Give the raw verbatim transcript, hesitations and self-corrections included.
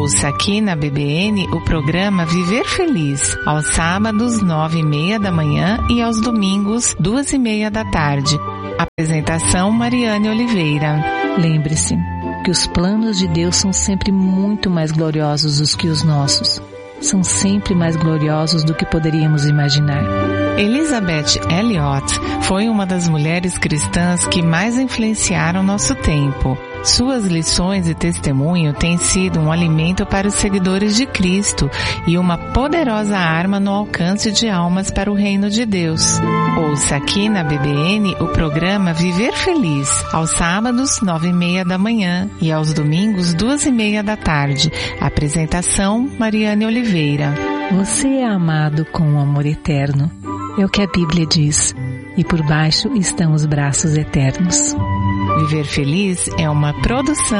Ouça aqui na B B N o programa Viver Feliz, aos sábados, nove e meia da manhã e aos domingos, duas e meia da tarde. Apresentação Mariane Oliveira. Lembre-se que os planos de Deus são sempre muito mais gloriosos do que os nossos. São sempre mais gloriosos do que poderíamos imaginar. Elizabeth Elliot foi uma das mulheres cristãs que mais influenciaram nosso tempo. Suas lições e testemunho têm sido um alimento para os seguidores de Cristo e uma poderosa arma no alcance de almas para o reino de Deus. Ouça aqui na B B N o programa Viver Feliz, aos sábados, nove e meia da manhã e aos domingos, duas e meia da tarde. Apresentação Mariane Oliveira. Você é amado com um amor eterno. É o que a Bíblia diz. E por baixo estão os braços eternos. Viver Feliz é uma produção